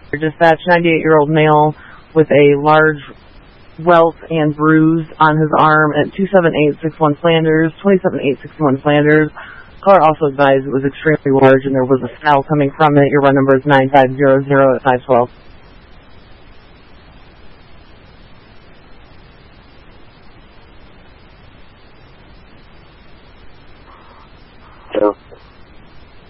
Dispatch, 98-year-old male with a large welt and bruise on his arm at 27861 Flanders, 27861 Flanders. Caller also advised it was extremely large and there was a smell coming from it. Your run number is 9500 at 512.